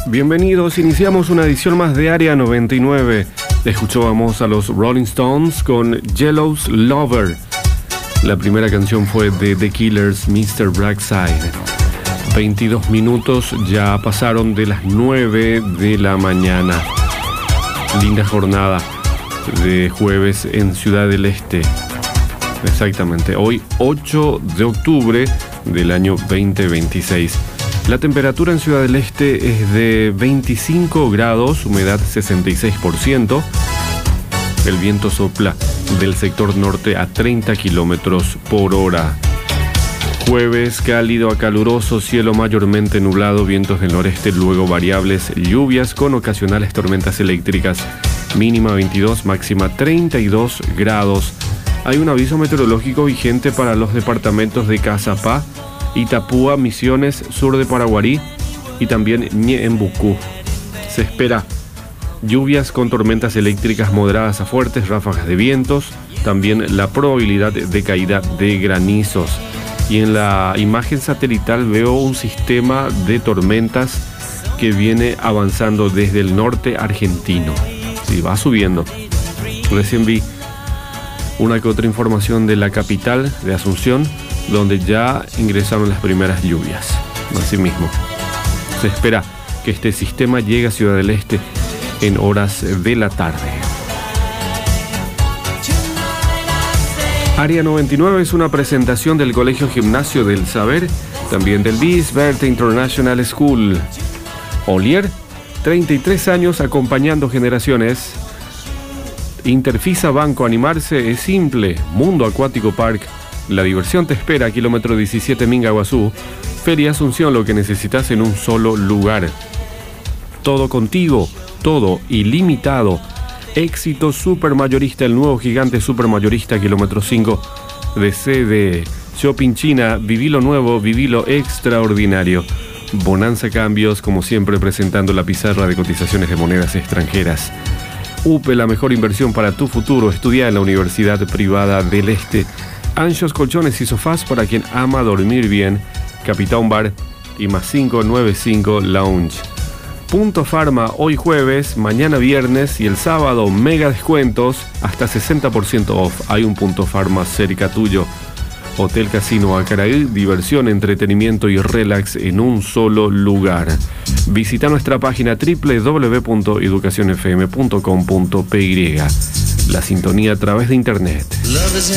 Bienvenidos, iniciamos una edición más de Área 99. Escuchábamos a los Rolling Stones con Yellow's Lover. La primera canción fue de The Killers, Mr. Brightside. 22 minutos ya pasaron de las 9 de la mañana. Linda jornada de jueves en Ciudad del Este. Exactamente, hoy 8 de octubre del año 2026. La temperatura en Ciudad del Este es de 25 grados, humedad 66%. El viento sopla del sector norte a 30 kilómetros por hora. Jueves cálido a caluroso, cielo mayormente nublado, vientos del noreste, luego variables lluvias con ocasionales tormentas eléctricas. Mínima 22, máxima 32 grados. Hay un aviso meteorológico vigente para los departamentos de Cazapá, Itapúa, Misiones, sur de Paraguarí y también Ñeembucú. Se espera lluvias con tormentas eléctricas moderadas a fuertes, ráfagas de vientos, también la probabilidad de caída de granizos. Y en la imagen satelital veo un sistema de tormentas que viene avanzando desde el norte argentino. Sí, va subiendo. Recién vi una que otra información de la capital de Asunción, donde ya ingresaron las primeras lluvias. Asimismo, se espera que este sistema llegue a Ciudad del Este en horas de la tarde. Área 99 es una presentación del Colegio Gimnasio del Saber, también del BIS Verte International School. Olier, 33 años acompañando generaciones. Interfisa Banco, animarse es simple. Mundo Acuático Park, la diversión te espera, kilómetro 17 Mingaguazú. Feria Asunción, lo que necesitas en un solo lugar. Todo contigo, todo ilimitado. Éxito Supermayorista, el nuevo gigante supermayorista, kilómetro 5 de sede. Shopping China, viví lo nuevo, viví lo extraordinario. Bonanza Cambios, como siempre presentando la pizarra de cotizaciones de monedas extranjeras. UPE, la mejor inversión para tu futuro. Estudia en la Universidad Privada del Este. Anchos colchones y sofás para quien ama dormir bien. Capitán Bar y más 595 Lounge. Punto Farma, hoy jueves, mañana viernes y el sábado mega descuentos, hasta 60% off. Hay un Punto Farma cerca tuyo. Hotel Casino Acaraí, diversión, entretenimiento y relax en un solo lugar. Visita nuestra página www.educacionfm.com.py. La sintonía a través de internet.